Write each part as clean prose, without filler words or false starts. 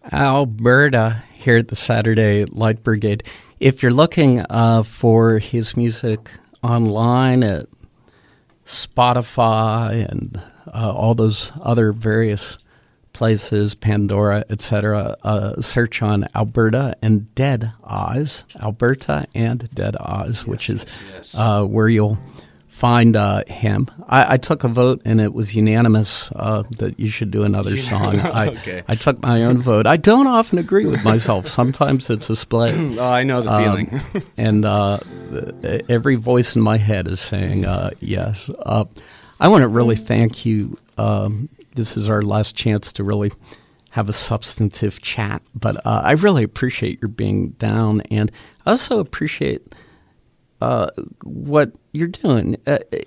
Alberta here at the Saturday Light Brigade. If you're looking for his music online at Spotify and all those other various places, Pandora, etc., search on Alberta and Dead Oz, Alberta and Dead Oz, which is where you'll find him. I took a vote, and it was unanimous that you should do another song. Okay. I took my own vote. I don't often agree with myself. Sometimes it's a split. Oh, I know the feeling. And every voice in my head is saying yes. I want to really thank you. This is our last chance to really have a substantive chat, but I really appreciate your being down, and I also appreciate what you're doing.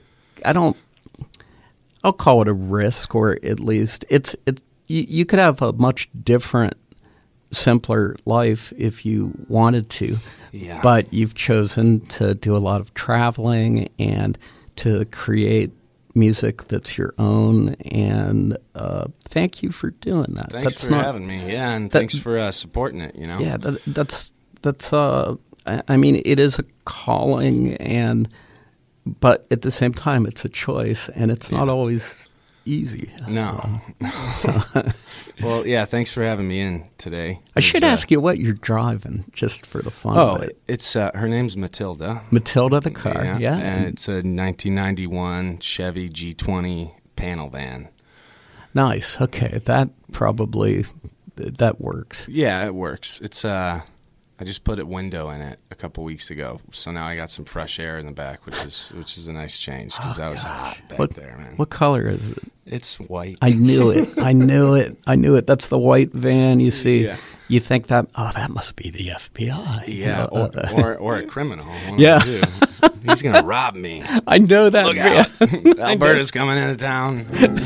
I'll call it a risk, or at least you could have a much different, simpler life if you wanted to. Yeah. But you've chosen to do a lot of traveling and to create music that's your own, and thank you for doing that. Thanks for having me. Yeah, and thanks for supporting it. Yeah, that's. I mean, it is a calling, but at the same time, it's a choice, and it's not always easy. No. Well, yeah, thanks for having me in today. I should ask you what you're driving, just for the fun of it. It's her name's Matilda. Matilda the car, yeah. And it's a 1991 Chevy G20 panel van. Nice. Okay, that works. Yeah, it works. It's I just put a window in it a couple weeks ago, so now I got some fresh air in the back, which is a nice change because that was hot back there, man. What color is it? It's white. I knew it. I knew it. That's the white van you see. Yeah. You think that must be the FBI. Yeah, or a criminal. Yeah. He's going to rob me. I know that. Look out. Alberta's coming into town.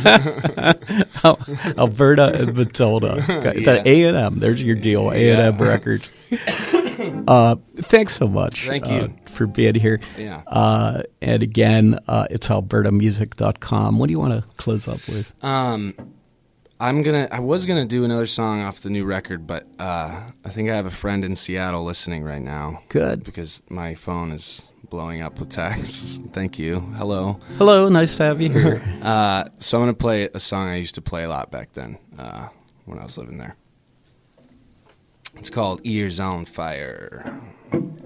Alberta and Matilda. The A&M. There's your deal. A&M Records. Thanks so much. Thank you for being here. Yeah. And again, it's albertamusic.com. What do you want to close up with? I was gonna do another song off the new record, but I think I have a friend in Seattle listening right now. Good. Because my phone is blowing up with texts. Thank you. Hello. Hello. Nice to have you here. So I'm gonna play a song I used to play a lot back then when I was living there. It's called Ears on Fire.